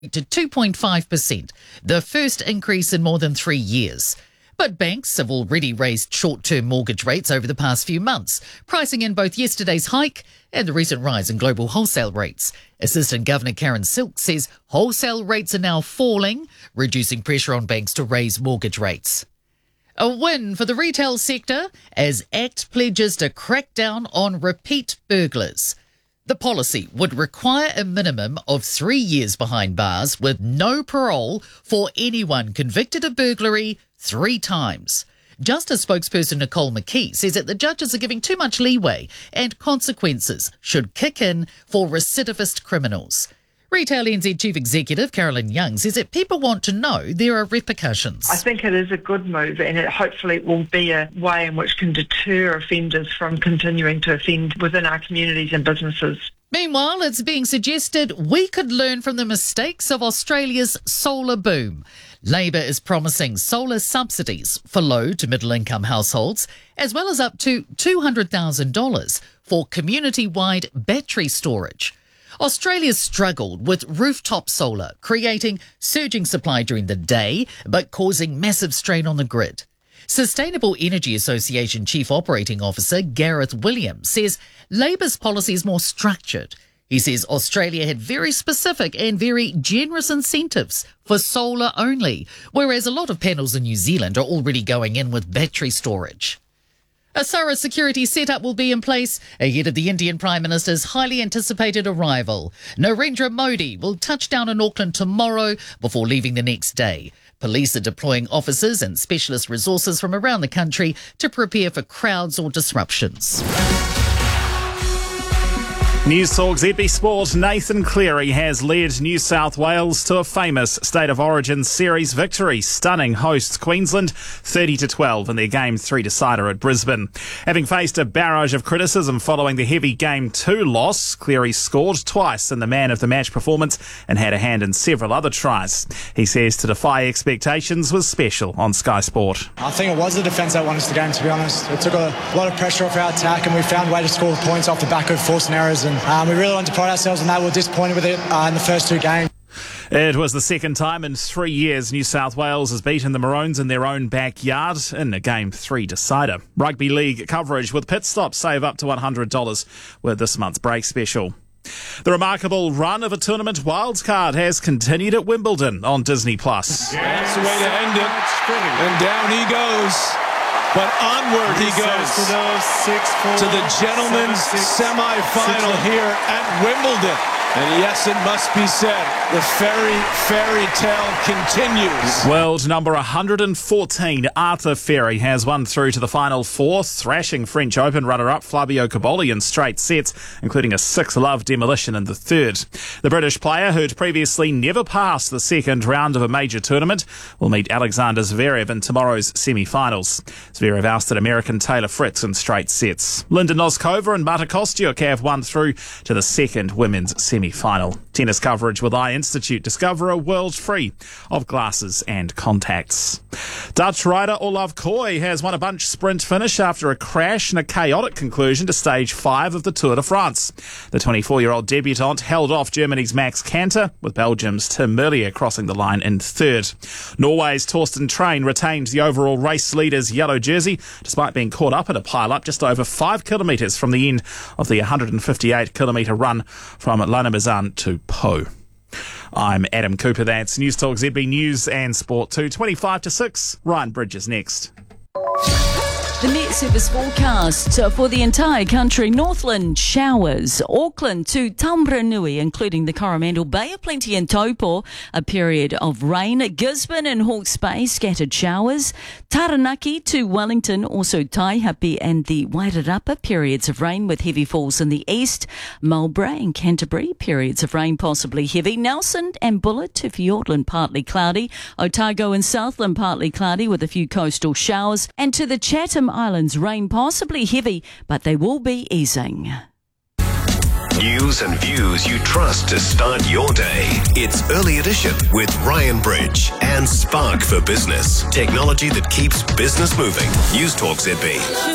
to 2.5%, the first increase in more than 3 years. But banks have already raised short-term mortgage rates over the past few months, pricing in both yesterday's hike and the recent rise in global wholesale rates. Assistant Governor Karen Silk says wholesale rates are now falling, reducing pressure on banks to raise mortgage rates. A win for the retail sector as ACT pledges to crack down on repeat burglars. The policy would require a minimum of 3 years behind bars with no parole for anyone convicted of burglary 3 times. Justice spokesperson Nicole McKee says that the judges are giving too much leeway and consequences should kick in for recidivist criminals. Retail NZ Chief Executive Carolyn Young says that people want to know there are repercussions. I think it is a good move, and hopefully it will be a way in which can deter offenders from continuing to offend within our communities and businesses. Meanwhile, it's being suggested we could learn from the mistakes of Australia's solar boom. Labor is promising solar subsidies for low to middle income households, as well as up to $200,000 for community-wide battery storage. Australia's struggled with rooftop solar, creating surging supply during the day, but causing massive strain on the grid. Sustainable Energy Association Chief Operating Officer Gareth Williams says Labor's policy is more structured. He says Australia had very specific and very generous incentives for solar only, whereas a lot of panels in New Zealand are already going in with battery storage. A thorough security setup will be in place ahead of the Indian Prime Minister's highly anticipated arrival. Narendra Modi will touch down in Auckland tomorrow before leaving the next day. Police are deploying officers and specialist resources from around the country to prepare for crowds or disruptions. News Talk ZB Sport. Nathan Cleary has led New South Wales to a famous State of Origin series victory, stunning hosts Queensland 30-12 in their Game 3 decider at Brisbane. Having faced a barrage of criticism following the heavy Game 2 loss, Cleary scored twice in the man of the match performance and had a hand in several other tries. He says to defy expectations was special on Sky Sport. I think it was the defence that won us the game, to be honest. It took a lot of pressure off our attack and we found a way to score points off the back of forcing errors. And we really wanted to pride ourselves on that. We were disappointed with it in the first 2 games. It was the second time in 3 years New South Wales has beaten the Maroons in their own backyard in a Game 3 decider. Rugby League coverage with pit stops save up to $100 with this month's break special. The remarkable run of a tournament wildcard has continued at Wimbledon on Disney+. That's the way to end it. And down he goes. But onward he goes to the gentlemen's semi-final here at Wimbledon. And yes, it must be said, the fairy tale continues. World number 114, Arthur Ferry, has won through to the final 4, thrashing French Open runner-up Flavio Cobolli in straight sets, including a 6-love demolition in the third. The British player, who'd previously never passed the second round of a major tournament, will meet Alexander Zverev in tomorrow's semi-finals. Zverev ousted American Taylor Fritz in straight sets. Linda Noskova and Marta Kostyuk have won through to the second women's semi-final. Tennis coverage with Eye Institute. Discover a world free of glasses and contacts. Dutch rider Olav Koy has won a bunch sprint finish after a crash and a chaotic conclusion to stage 5 of the Tour de France. The 24-year-old debutant held off Germany's Max Kanter, with Belgium's Tim Merlier crossing the line in third. Norway's Torsten Train retained the overall race leader's yellow jersey, despite being caught up in a pile-up just over 5 kilometres from the end of the 158-kilometre run from Lannemezan to Po. I'm Adam Cooper. That's News Talk ZB News and Sport 2, 25 to 6. Ryan Bridges next. The Met Service forecast for the entire country: Northland showers, Auckland to Taumarunui, including the Coromandel Bay of Plenty and Taupo, a period of rain. Gisborne and Hawke's Bay, scattered showers. Taranaki to Wellington, also Taihape and the Wairarapa, periods of rain with heavy falls in the east. Marlborough and Canterbury, periods of rain possibly heavy. Nelson and Bullard to Fiordland, partly cloudy. Otago and Southland, partly cloudy with a few coastal showers. And to the Chatham Islands, rain possibly heavy, but they will be easing. News and views you trust to start your day. It's Early Edition with Ryan Bridge and Spark for Business. Technology that keeps business moving. News Talk ZB.